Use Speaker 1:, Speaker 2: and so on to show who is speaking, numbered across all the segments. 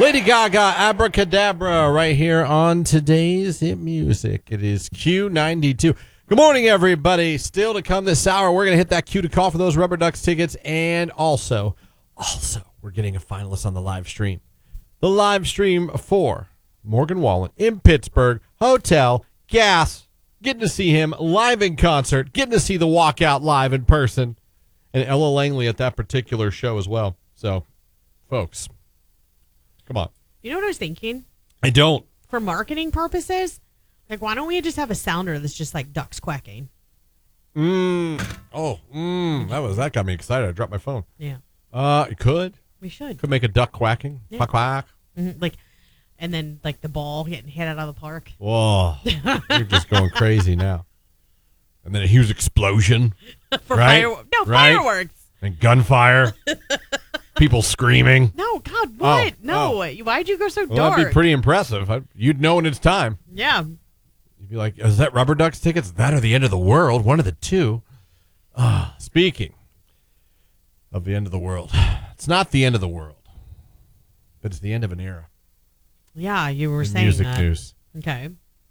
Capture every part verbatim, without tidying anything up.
Speaker 1: Lady Gaga, Abracadabra, right here on today's Hit Music. It is Q ninety-two. Good morning, everybody. Still to come this hour, we're going to hit that Q to call for those Rubber Ducks tickets. And also, also, we're getting a finalist on the live stream. The live stream for Morgan Wallen in Pittsburgh, hotel, gas, getting to see him live in concert, getting to see the walkout live in person, and Ella Langley at that particular show as well. So, folks, come on.
Speaker 2: You know what I was thinking?
Speaker 1: I don't.
Speaker 2: For marketing purposes, like, why don't we just have a sounder that's just like ducks quacking?
Speaker 1: Mm. Oh, mm. That was that got me excited. I dropped my phone.
Speaker 2: Yeah.
Speaker 1: Uh, it could.
Speaker 2: We should.
Speaker 1: Could make a duck quacking.
Speaker 2: Yeah.
Speaker 1: Quack, quack.
Speaker 2: Mm-hmm. Like, and then, like, the ball getting hit out of the park.
Speaker 1: Whoa. You're just going crazy now. And then a huge explosion.
Speaker 2: For
Speaker 1: right?
Speaker 2: Fireworks. No,
Speaker 1: right?
Speaker 2: fireworks.
Speaker 1: And gunfire. People screaming.
Speaker 2: No, God, what?
Speaker 1: Oh,
Speaker 2: no.
Speaker 1: oh.
Speaker 2: Why'd you go so
Speaker 1: Well,
Speaker 2: dark?
Speaker 1: that'd be pretty impressive. I, you'd know when it's time.
Speaker 2: Yeah.
Speaker 1: You'd be like, is that Rubber Ducks tickets? That or the end of the world? One of the two. Ah, speaking of the end of the world, it's not the end of the world, but it's the end of an era.
Speaker 2: Yeah, you were
Speaker 1: In
Speaker 2: saying
Speaker 1: music
Speaker 2: that.
Speaker 1: news.
Speaker 2: Okay.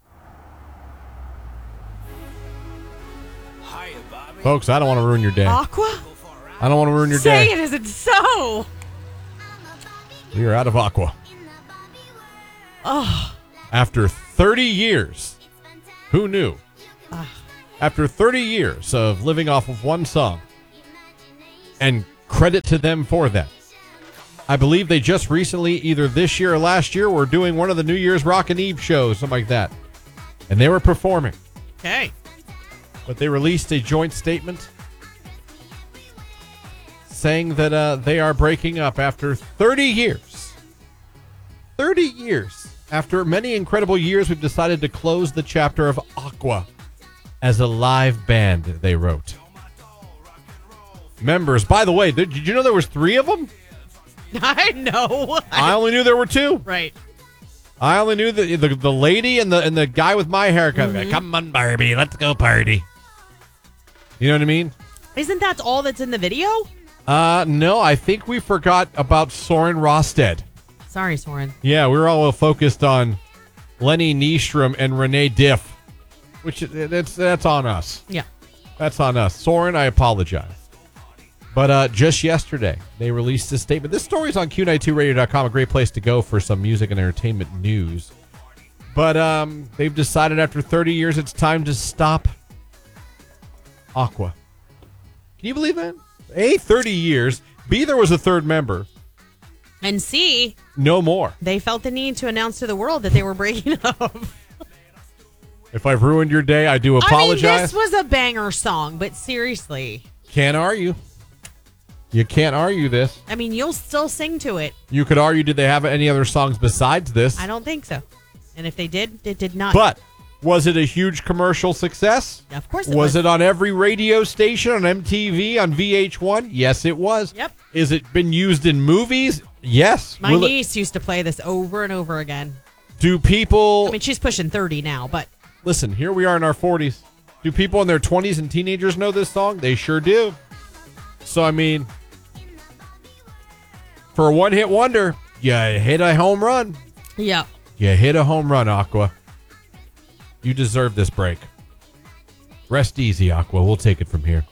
Speaker 1: Folks, I don't want to ruin your day.
Speaker 2: Aqua?
Speaker 1: I don't want to ruin your
Speaker 2: Say
Speaker 1: day.
Speaker 2: it as it's so.
Speaker 1: We are out of Aqua.
Speaker 2: Oh.
Speaker 1: After thirty years, who knew?
Speaker 2: Uh.
Speaker 1: After thirty years of living off of one song, and credit to them for that. I believe they just recently, either this year or last year, were doing one of the New Year's Rockin' Eve shows, something like that. And they were performing.
Speaker 2: Okay.
Speaker 1: But they released a joint statement saying that uh, they are breaking up after thirty years. thirty years. After many incredible years, we've decided to close the chapter of Aqua as a live band, they wrote. Members, by the way, did, did you know there was three of them?
Speaker 2: I know.
Speaker 1: I only knew there were two.
Speaker 2: Right.
Speaker 1: I only knew the the, the lady and the and the guy with my haircut.
Speaker 2: Mm-hmm.
Speaker 1: Come on, Barbie, let's go party. You know what I mean?
Speaker 2: Isn't that all that's in the video?
Speaker 1: Uh, no, I think we forgot about Soren Rosted.
Speaker 2: Sorry, Soren.
Speaker 1: Yeah, we were all focused on Lenny Nystrom and Renee Diff, which that's that's on us.
Speaker 2: Yeah.
Speaker 1: That's on us. Soren, I apologize. But uh, just yesterday, they released a statement. This story's on Q ninety-two radio dot com, a great place to go for some music and entertainment news. But um, they've decided after thirty years, it's time to stop Aqua. Can you believe that? A, thirty years. B, there was a third member.
Speaker 2: And C,
Speaker 1: no more.
Speaker 2: They felt the need to announce to the world that they were breaking up.
Speaker 1: If I've ruined your day, I do apologize.
Speaker 2: I mean, this was a banger song, but seriously.
Speaker 1: Can't argue. You can't argue this.
Speaker 2: I mean, you'll still sing to it.
Speaker 1: You could argue, did they have any other songs besides this?
Speaker 2: I don't think so. And if they did, it did not.
Speaker 1: But was it a huge commercial success?
Speaker 2: Of course it
Speaker 1: was. Was
Speaker 2: was.
Speaker 1: it on every radio station, on M T V, on V H one? Yes, it was.
Speaker 2: Yep.
Speaker 1: Is it been used in movies? Yes.
Speaker 2: My
Speaker 1: Will
Speaker 2: niece it, used to play this over and over again.
Speaker 1: Do people...
Speaker 2: I mean, she's pushing thirty now, but...
Speaker 1: Listen, here we are in our forties. Do people in their twenties and teenagers know this song? They sure do. So, I mean... For a one-hit wonder, you hit a home run.
Speaker 2: Yeah.
Speaker 1: You hit a home run, Aqua. You deserve this break. Rest easy, Aqua. We'll take it from here.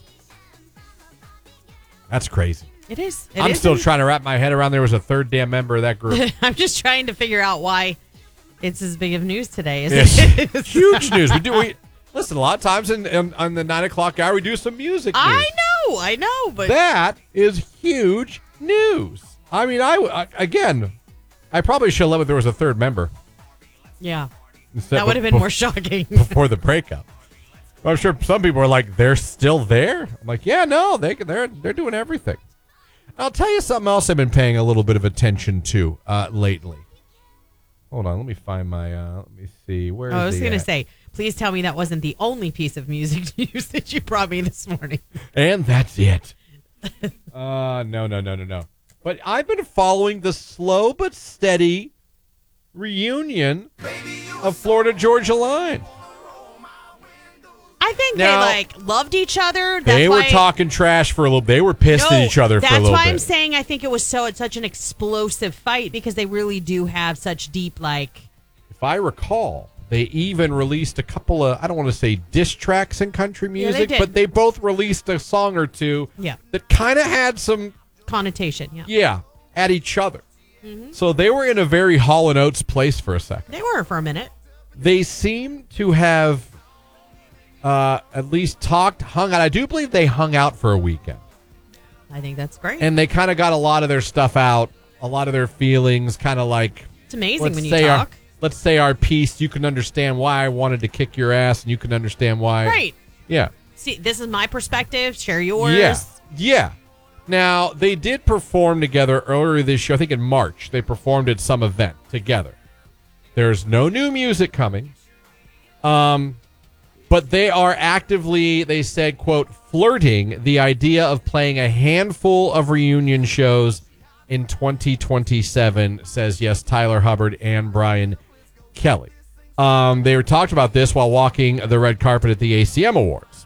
Speaker 1: That's crazy.
Speaker 2: It is. It
Speaker 1: I'm
Speaker 2: is
Speaker 1: still
Speaker 2: in-
Speaker 1: trying to wrap my head around there was a third damn member of that group.
Speaker 2: I'm just trying to figure out why it's as big of news today. Is
Speaker 1: It's
Speaker 2: it?
Speaker 1: huge news. We do. We listen a lot of times in, in on the nine o'clock hour. We do some music news.
Speaker 2: I know, I know, but
Speaker 1: that is huge news. I mean, I, I again, I probably should have let it. There was a third member.
Speaker 2: Yeah,
Speaker 1: Instead,
Speaker 2: that would have been
Speaker 1: bef-
Speaker 2: more shocking
Speaker 1: before the breakup. I'm sure some people are like, they're still there. I'm like, yeah, no, they they're they're doing everything. I'll tell you something else I've been paying a little bit of attention to uh, lately. Hold on, let me find my. Uh, let me see where.
Speaker 2: I was
Speaker 1: going
Speaker 2: to say, please tell me that wasn't the only piece of music news that you brought me this morning.
Speaker 1: And that's it. uh no no no no no. But I've been following the slow but steady reunion of Florida Georgia Line.
Speaker 2: I I think
Speaker 1: Now-
Speaker 2: they like loved each other. That's
Speaker 1: They were
Speaker 2: why,
Speaker 1: talking trash for a little. They were pissed
Speaker 2: No,
Speaker 1: at each other for a
Speaker 2: That's
Speaker 1: little
Speaker 2: why
Speaker 1: bit.
Speaker 2: I'm saying I think it was so it's such an explosive fight because they really do have such deep like.
Speaker 1: If I recall, they even released a couple of, I don't want to say diss tracks in country
Speaker 2: they
Speaker 1: music,
Speaker 2: did.
Speaker 1: but they both released a song or two
Speaker 2: Yeah.
Speaker 1: that kind of had some,
Speaker 2: Connotation, yeah.
Speaker 1: yeah, at each other.
Speaker 2: Mm-hmm.
Speaker 1: So they were in a very Hall and Oates place for a second.
Speaker 2: They were for a minute.
Speaker 1: They seem to have uh, at least talked, hung out. I do believe they hung out for a weekend.
Speaker 2: I think that's great.
Speaker 1: And they kind of got a lot of their stuff out, a lot of their feelings, kind of like,
Speaker 2: It's amazing
Speaker 1: let's
Speaker 2: when you
Speaker 1: say our,
Speaker 2: talk.
Speaker 1: let's say our piece. You can understand why I wanted to kick your ass, and you can understand why.
Speaker 2: Right.
Speaker 1: Yeah.
Speaker 2: See, this is my perspective. Share yours.
Speaker 1: Yeah. Yeah. Now, they did perform together earlier this year. I think in March. They performed at some event together. There's no new music coming. Um, but they are actively, they said, quote, flirting the idea of playing a handful of reunion shows in twenty twenty-seven, says, yes, Tyler Hubbard and Brian Kelly. Um, they were talked about this while walking the red carpet at the A C M Awards.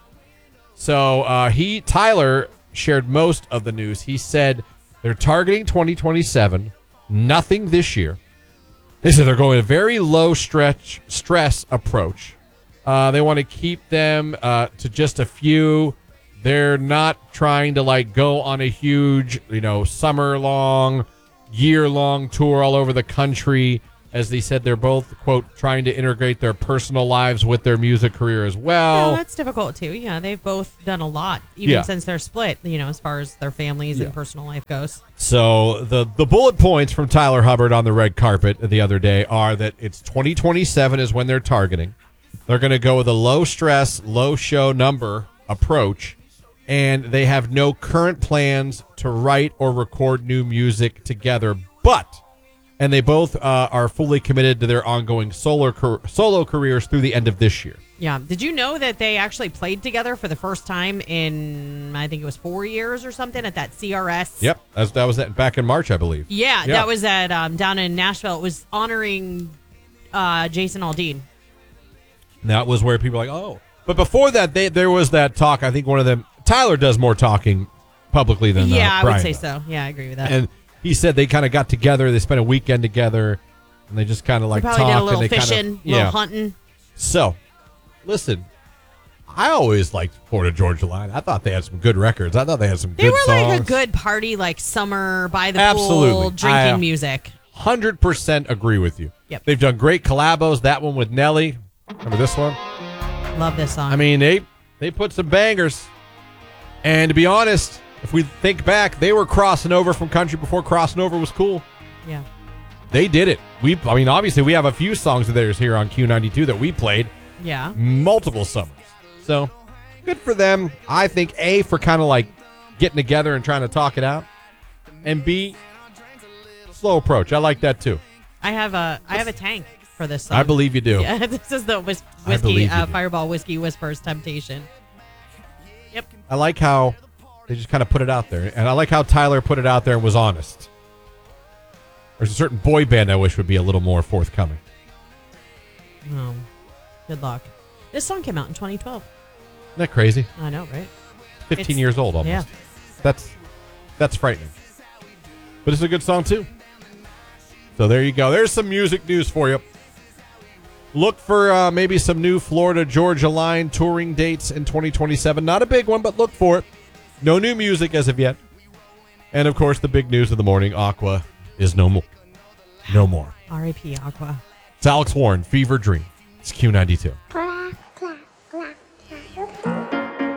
Speaker 1: So uh, he, Tyler, shared most of the news. He said they're targeting twenty twenty-seven, nothing this year. They said they're going a very low stretch stress approach. Uh, they want to keep them uh, to just a few. They're not trying to like go on a huge, you know, summer long, year long tour all over the country. As they said, they're both, quote, trying to integrate their personal lives with their music career as well.
Speaker 2: Well, that's difficult too. Yeah, they've both done a lot, even
Speaker 1: Yeah.
Speaker 2: since they're split. You know, as far as their families
Speaker 1: Yeah.
Speaker 2: and personal life goes.
Speaker 1: So the the bullet points from Tyler Hubbard on the red carpet the other day are that it's twenty twenty-seven is when they're targeting. They're going to go with a low stress, low show number approach, and they have no current plans to write or record new music together. But, and they both uh, are fully committed to their ongoing solo car- solo careers through the end of this year.
Speaker 2: Yeah. Did you know that they actually played together for the first time in I think it was four years or something at that C R S?
Speaker 1: Yep, that's, that was that back in March, I believe.
Speaker 2: Yeah,
Speaker 1: Yeah.
Speaker 2: that was at um, down in Nashville. It was honoring uh, Jason Aldean.
Speaker 1: That was where people were like, oh. But before that, they, there was that talk. I think one of them, Tyler does more talking publicly than uh,
Speaker 2: Yeah, I
Speaker 1: Brian
Speaker 2: would say
Speaker 1: does.
Speaker 2: so. Yeah, I agree with that.
Speaker 1: And he said they kind of got together. They spent a weekend together, and they just kind of
Speaker 2: they
Speaker 1: like
Speaker 2: probably
Speaker 1: talked.
Speaker 2: did a little
Speaker 1: and they
Speaker 2: fishing,
Speaker 1: kind of,
Speaker 2: little
Speaker 1: yeah.
Speaker 2: hunting.
Speaker 1: So, listen, I always liked Florida Georgia Line. I thought they had some good records. I thought they had some
Speaker 2: They
Speaker 1: good
Speaker 2: were
Speaker 1: songs.
Speaker 2: like a good party, like summer by the
Speaker 1: Absolutely.
Speaker 2: pool, drinking
Speaker 1: I, uh,
Speaker 2: music.
Speaker 1: one hundred percent agree with you.
Speaker 2: Yep.
Speaker 1: They've done great collabos. That one with Nelly. Remember this one?
Speaker 2: Love this song.
Speaker 1: I mean, they they put some bangers. And to be honest, if we think back, they were crossing over from country before crossing over was cool.
Speaker 2: yeah.
Speaker 1: They did it. We, I mean, obviously, we have a few songs of theirs here on Q ninety-two that we played
Speaker 2: Yeah.
Speaker 1: multiple summers. So, good for them. I think, A, for kind of like getting together and trying to talk it out. And B, slow approach. I like that too.
Speaker 2: I have a I have a tank for this song.
Speaker 1: I believe you do.
Speaker 2: Yeah, this is the whis-
Speaker 1: I believe
Speaker 2: whiskey
Speaker 1: you
Speaker 2: uh,
Speaker 1: do.
Speaker 2: Fireball Whiskey Whispers Temptation. Yep.
Speaker 1: I like how they just kind of put it out there. And I like how Tyler put it out there and was honest. There's a certain boy band I wish would be a little more forthcoming.
Speaker 2: Oh, good luck. This song came out in twenty twelve.
Speaker 1: Isn't that crazy?
Speaker 2: I know, right?
Speaker 1: fifteen
Speaker 2: It's-
Speaker 1: years old almost.
Speaker 2: yeah.
Speaker 1: That's that's frightening. But it's a good song too. So there you go. There's some music news for you. Look for uh, maybe some new Florida Georgia Line touring dates in twenty twenty-seven. Not a big one, but look for it. No new music as of yet. And of course, the big news of the morning: Aqua is no more. No more.
Speaker 2: R I P Aqua.
Speaker 1: It's Alex Warren, Fever Dream. It's Q ninety-two.
Speaker 3: Clack, clack.